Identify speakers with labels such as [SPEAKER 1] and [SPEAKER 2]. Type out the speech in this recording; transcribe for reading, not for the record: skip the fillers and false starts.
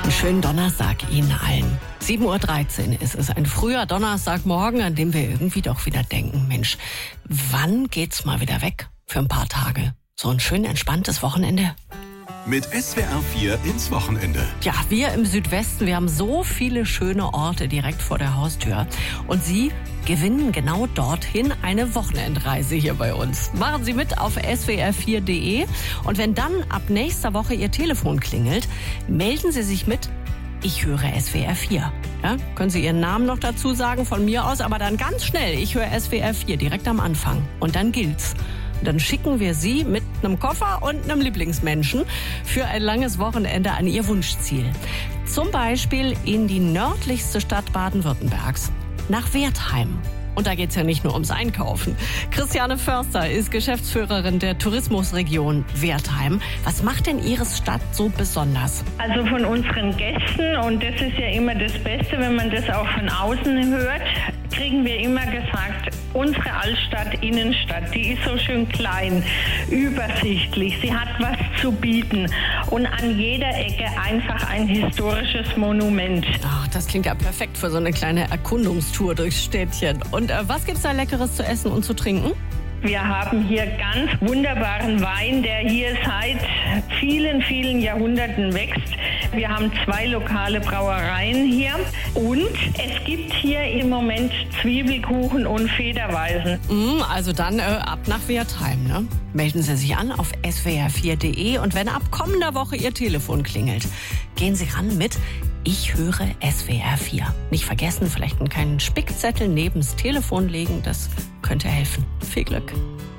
[SPEAKER 1] Einen schönen Donnerstag Ihnen allen. 7.13 Uhr ist es, ein früher Donnerstagmorgen, an dem wir irgendwie doch wieder denken, Mensch, wann geht's mal wieder weg für ein paar Tage? So ein schön entspanntes Wochenende.
[SPEAKER 2] Mit SWR 4 ins Wochenende.
[SPEAKER 1] Ja, wir im Südwesten, wir haben so viele schöne Orte direkt vor der Haustür. Und Sie gewinnen genau dorthin eine Wochenendreise hier bei uns. Machen Sie mit auf swr4.de. Und wenn dann ab nächster Woche Ihr Telefon klingelt, melden Sie sich mit: Ich höre SWR 4. Ja, können Sie Ihren Namen noch dazu sagen von mir aus, aber dann ganz schnell: Ich höre SWR 4 direkt am Anfang. Und dann gilt's. Dann schicken wir Sie mit einem Koffer und einem Lieblingsmenschen für ein langes Wochenende an Ihr Wunschziel. Zum Beispiel in die nördlichste Stadt Baden-Württembergs, nach Wertheim. Und da geht's ja nicht nur ums Einkaufen. Christiane Förster ist Geschäftsführerin der Tourismusregion Wertheim. Was macht denn Ihre Stadt so besonders?
[SPEAKER 3] Also von unseren Gästen, und das ist ja immer das Beste, wenn man das auch von außen hört, kriegen wir immer gesagt, unsere Altstadt, Innenstadt, die ist so schön klein, übersichtlich, sie hat was zu bieten und an jeder Ecke einfach ein historisches Monument.
[SPEAKER 1] Ach, das klingt ja perfekt für so eine kleine Erkundungstour durchs Städtchen. Und was gibt's da Leckeres zu essen und zu trinken?
[SPEAKER 3] Wir haben hier ganz wunderbaren Wein, der hier seit vielen, vielen Jahrhunderten wächst. Wir haben 2 lokale Brauereien hier und es gibt hier im Moment Zwiebelkuchen und Federweisen.
[SPEAKER 1] Also dann ab nach Wertheim, ne? Melden Sie sich an auf swr4.de und wenn ab kommender Woche Ihr Telefon klingelt, gehen Sie ran mit: Ich höre SWR 4. Nicht vergessen, vielleicht einen kleinen Spickzettel neben's Telefon legen, das könnte helfen. Viel Glück.